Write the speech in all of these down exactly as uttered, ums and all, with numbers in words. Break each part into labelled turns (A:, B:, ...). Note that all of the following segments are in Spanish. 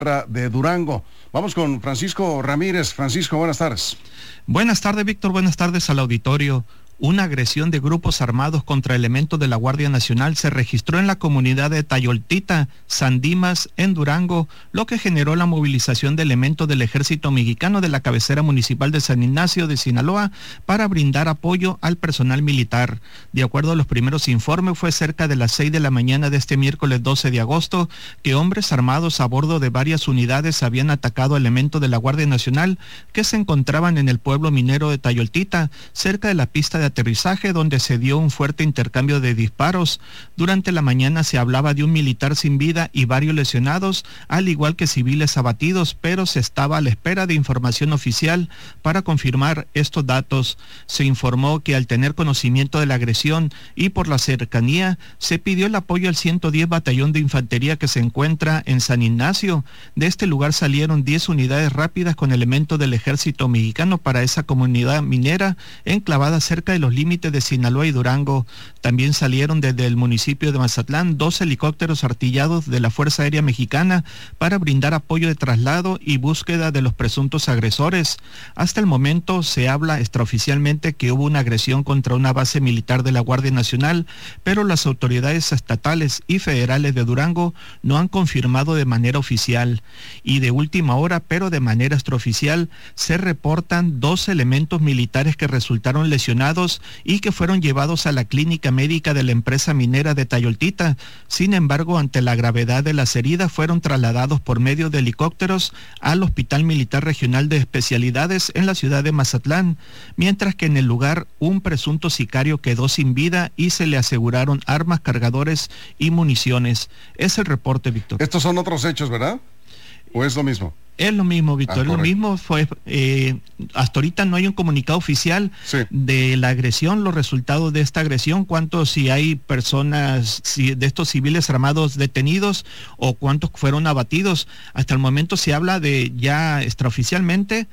A: de Durango. Vamos con Francisco Ramírez. Francisco, buenas tardes.
B: Buenas tardes, Víctor. Buenas tardes al auditorio. Una agresión de grupos armados contra elementos de la Guardia Nacional se registró en la comunidad de Tayoltita, San Dimas, en Durango, lo que generó la movilización de elementos del Ejército Mexicano de la cabecera municipal de San Ignacio de Sinaloa para brindar apoyo al personal militar. De acuerdo a los primeros informes, fue cerca de las seis de la mañana de este miércoles doce de agosto que hombres armados a bordo de varias unidades habían atacado a elementos de la Guardia Nacional que se encontraban en el pueblo minero de Tayoltita, cerca de la pista de aterrizaje, donde se dio un fuerte intercambio de disparos. Durante la mañana se hablaba de un militar sin vida y varios lesionados, al igual que civiles abatidos, pero se estaba a la espera de información oficial para confirmar estos datos. Se informó que al tener conocimiento de la agresión y por la cercanía, se pidió el apoyo al ciento diez Batallón de Infantería que se encuentra en San Ignacio. De este lugar salieron diez unidades rápidas con elementos del Ejército Mexicano para esa comunidad minera enclavada cerca de los límites de Sinaloa y Durango. También salieron desde el municipio de Mazatlán dos helicópteros artillados de la Fuerza Aérea Mexicana para brindar apoyo de traslado y búsqueda de los presuntos agresores. Hasta el momento se habla extraoficialmente que hubo una agresión contra una base militar de la Guardia Nacional, pero las autoridades estatales y federales de Durango no han confirmado de manera oficial. Y de última hora, pero de manera extraoficial, se reportan dos elementos militares que resultaron lesionados y que fueron llevados a la clínica médica de la empresa minera de Tayoltita. Sin embargo, ante la gravedad de las heridas, fueron trasladados por medio de helicópteros al Hospital Militar Regional de Especialidades en la ciudad de Mazatlán, mientras que en el lugar un presunto sicario quedó sin vida y se le aseguraron armas, cargadores y municiones. Es el reporte, Víctor.
A: Estos son otros hechos, ¿verdad? ¿O es lo mismo?
B: Es lo mismo, Víctor,
A: ah,
B: es lo mismo. Fue, eh, hasta ahorita no hay un comunicado oficial sí. de la agresión, los resultados de esta agresión, cuántos, si hay personas si de estos civiles armados detenidos o cuántos fueron abatidos. Hasta el momento se habla de ya extraoficialmente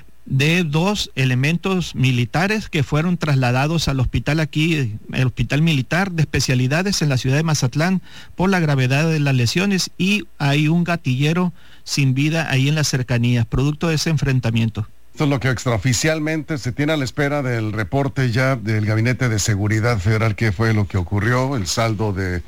B: de dos elementos militares que fueron trasladados al hospital aquí, el Hospital Militar de Especialidades en la ciudad de Mazatlán por la gravedad de las lesiones, y hay un gatillero sin vida ahí en las cercanías, producto de ese enfrentamiento.
A: Esto es lo que extraoficialmente se tiene a la espera del reporte ya del Gabinete de Seguridad Federal, que fue lo que ocurrió, el saldo de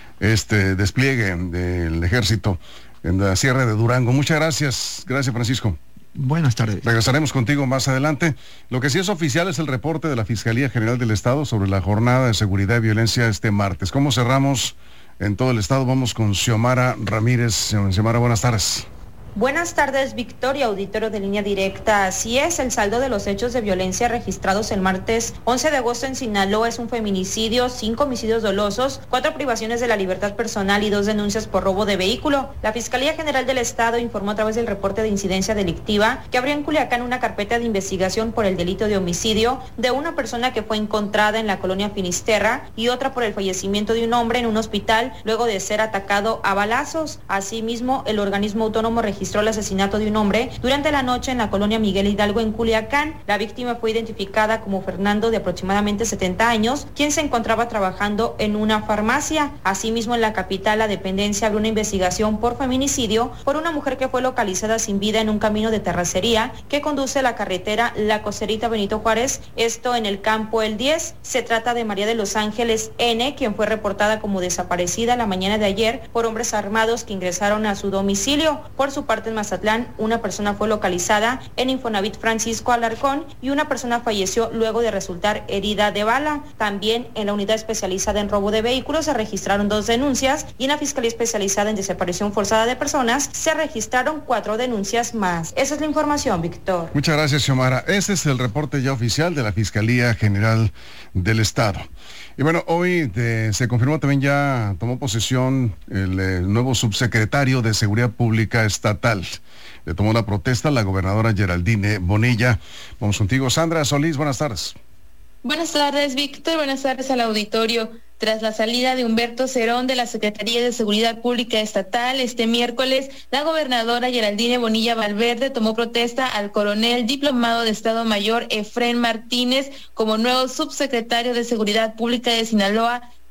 A: este despliegue del ejército en la Sierra de Durango. Muchas gracias, gracias Francisco.
B: Buenas tardes.
A: Regresaremos contigo más adelante. Lo que sí es oficial es el reporte de la Fiscalía General del Estado sobre la jornada de seguridad y violencia este martes. ¿Cómo cerramos en todo el estado? Vamos con Xiomara Ramírez. Xiomara, buenas tardes.
C: Buenas tardes, Victoria, auditorio de Línea Directa. Así es, el saldo de los hechos de violencia registrados el martes once de agosto en Sinaloa es un feminicidio, cinco homicidios dolosos, cuatro privaciones de la libertad personal y dos denuncias por robo de vehículo. La Fiscalía General del Estado informó a través del reporte de incidencia delictiva que abrió en Culiacán una carpeta de investigación por el delito de homicidio de una persona que fue encontrada en la colonia Finisterra y otra por el fallecimiento de un hombre en un hospital luego de ser atacado a balazos. Asimismo, el organismo autónomo registró registró el asesinato de un hombre durante la noche en la colonia Miguel Hidalgo en Culiacán. La víctima fue identificada como Fernando, de aproximadamente setenta años, quien se encontraba trabajando en una farmacia. Asimismo, en la capital, la dependencia abrió una investigación por feminicidio por una mujer que fue localizada sin vida en un camino de terracería que conduce a la carretera La Coserita Benito Juárez, esto en el campo El diez. Se trata de María de los Ángeles N., quien fue reportada como desaparecida la mañana de ayer por hombres armados que ingresaron a su domicilio. Por su parte, en Mazatlán, una persona fue localizada en Infonavit Francisco Alarcón y una persona falleció luego de resultar herida de bala. También en la unidad especializada en robo de vehículos se registraron dos denuncias y en la Fiscalía Especializada en Desaparición Forzada de Personas se registraron cuatro denuncias más. Esa es la información, Víctor.
A: Muchas gracias, Xiomara. Ese es el reporte ya oficial de la Fiscalía General del Estado. Y bueno, hoy de, se confirmó también, ya tomó posesión el, el nuevo subsecretario de Seguridad Pública Estatal. Le tomó la protesta la gobernadora Geraldine Bonilla. Vamos contigo, Sandra Solís, buenas tardes.
D: Buenas tardes, Víctor, buenas tardes al auditorio. Tras la salida de Humberto Cerón de la Secretaría de Seguridad Pública Estatal este miércoles, la gobernadora Geraldine Bonilla Valverde tomó protesta al coronel diplomado de Estado Mayor Efrén Martínez como nuevo subsecretario de Seguridad Pública de Sinaloa,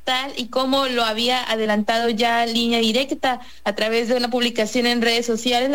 D: tal y como lo había adelantado ya Línea Directa a través de una publicación en redes sociales.